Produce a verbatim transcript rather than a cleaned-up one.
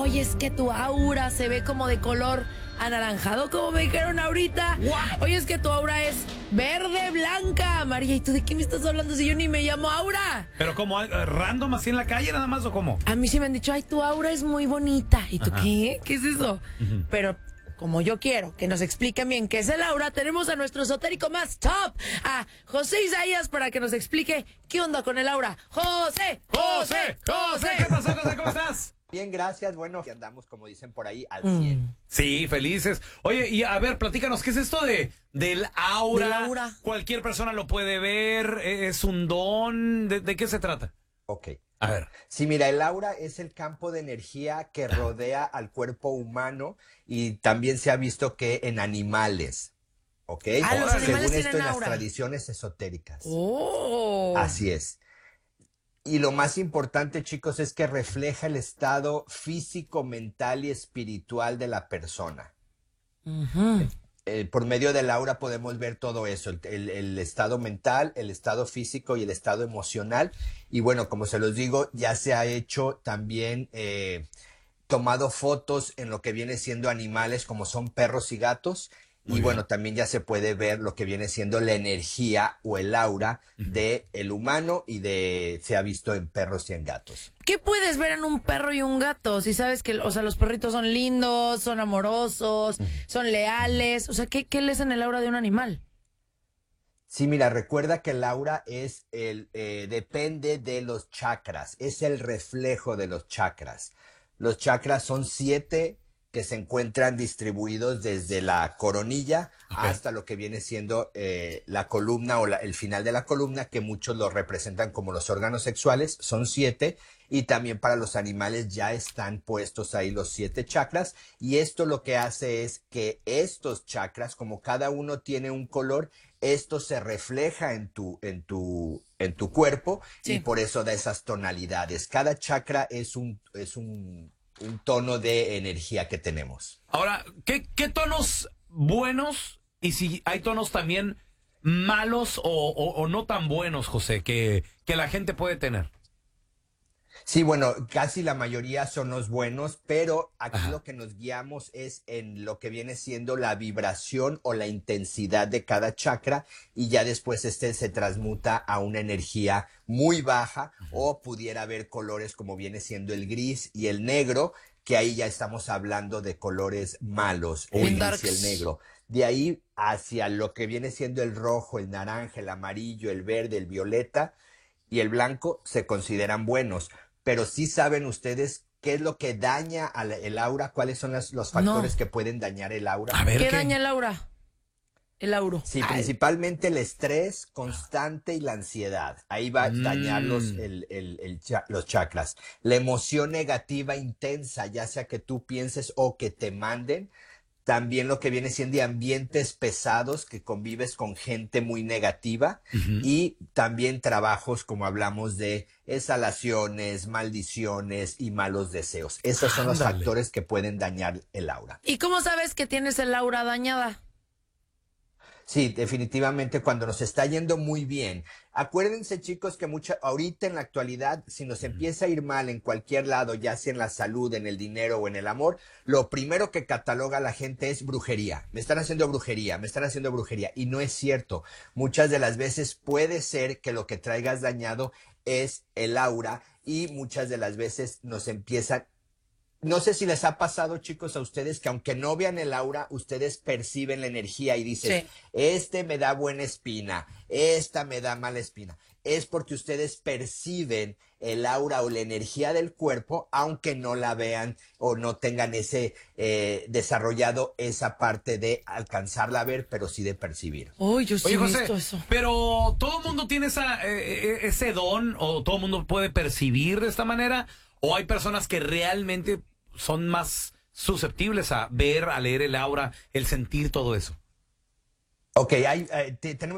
Oye, es que tu aura se ve como de color anaranjado, como me dijeron ahorita. What? Oye, es que tu aura es verde, blanca, amarilla. ¿Y tú de qué me estás hablando si yo ni me llamo Aura? ¿Pero como random así en la calle nada más o cómo? A mí sí me han dicho, ay, tu aura es muy bonita. ¿Y tú Ajá. qué? ¿Qué es eso? Uh-huh. Pero como yo quiero que nos expliquen bien qué es el aura, tenemos a nuestro esotérico más top, a José Isaías, para que nos explique qué onda con el aura. ¡José! ¡José! ¡José! ¿Qué pasó, José? ¿Cómo estás? Bien, gracias. Bueno, que andamos, como dicen por ahí, al cien. Mm. Sí, felices. Oye, y a ver, platícanos, ¿qué es esto de del aura? Del aura. Cualquier persona lo puede ver, es un don, ¿de, de qué se trata? Ok. A ver. Sí, mira, el aura es el campo de energía que rodea al cuerpo humano y también se ha visto que en animales, ¿ok? Ah, los animales Según esto en aura. las tradiciones esotéricas. Oh. Así es. Y lo más importante, chicos, es que refleja el estado físico, mental y espiritual de la persona. Uh-huh. Eh, por medio del aura podemos ver todo eso, el, el, el estado mental, el estado físico y el estado emocional. Y bueno, como se los digo, ya se ha hecho también, eh, tomado fotos en lo que viene siendo animales como son perros y gatos. Muy y bien. Bueno, también ya se puede ver lo que viene siendo la energía o el aura uh-huh. de el humano y de se ha visto en perros y en gatos. ¿Qué puedes ver en un perro y un gato? Si sabes que, o sea, los perritos son lindos, son amorosos, uh-huh. son leales. O sea, ¿qué, qué lees en el aura de un animal? Sí, mira, recuerda que el aura es el eh, depende de los chakras, es el reflejo de los chakras. Los chakras son siete que se encuentran distribuidos desde la coronilla okay. hasta lo que viene siendo eh, la columna o la, el final de la columna, que muchos lo representan como los órganos sexuales, son siete, y también para los animales ya están puestos ahí los siete chakras, y esto lo que hace es que estos chakras, como cada uno tiene un color, esto se refleja en tu, en tu, en tu cuerpo, sí. y por eso da esas tonalidades. Cada chakra es un, es un un tono de energía que tenemos. Ahora, ¿qué, qué tonos buenos y si hay tonos también malos o, o, o no tan buenos, José, que, que la gente puede tener? Sí, bueno, casi la mayoría son los buenos, pero aquí Ajá. lo que nos guiamos es en lo que viene siendo la vibración o la intensidad de cada chakra y ya después este se transmuta a una energía muy baja uh-huh. o pudiera haber colores como viene siendo el gris y el negro, que ahí ya estamos hablando de colores malos, el gris y el negro. De ahí hacia lo que viene siendo el rojo, el naranja, el amarillo, el verde, el violeta y el blanco se consideran buenos. Pero sí saben ustedes qué es lo que daña al, el aura, cuáles son las, los factores no. que pueden dañar el aura. A ver, ¿qué, ¿qué daña el aura? El auro. Sí, Ay. principalmente el estrés constante y la ansiedad. Ahí va a mm. dañar los, el, el, el, los chakras. La emoción negativa intensa, ya sea que tú pienses o que te manden. También lo que viene siendo de ambientes pesados, que convives con gente muy negativa. Uh-huh. Y también trabajos, como hablamos, de exhalaciones, maldiciones y malos deseos. Esos son Ándale. los factores que pueden dañar el aura. ¿Y cómo sabes que tienes el aura dañada? Sí, definitivamente cuando nos está yendo muy bien. Acuérdense, chicos, que mucha, ahorita en la actualidad, si nos empieza a ir mal en cualquier lado, ya sea en la salud, en el dinero o en el amor, lo primero que cataloga la gente es brujería. Me están haciendo brujería, me están haciendo brujería. Y no es cierto. Muchas de las veces puede ser que lo que traigas dañado es el aura y muchas de las veces nos empiezan. No sé si les ha pasado, chicos, a ustedes que aunque no vean el aura, ustedes perciben la energía y dicen, sí. este me da buena espina, esta me da mala espina. Es porque ustedes perciben el aura o la energía del cuerpo, aunque no la vean o no tengan ese eh, desarrollado esa parte de alcanzarla a ver, pero sí de percibir. Oh, yo sí Oye, he José, visto eso. pero ¿todo el mundo tiene esa, eh, ese don o todo el mundo puede percibir de esta manera? ¿O hay personas que realmente son más susceptibles a ver, a leer el aura, el sentir todo eso? Ok, hay, eh, te, tenemos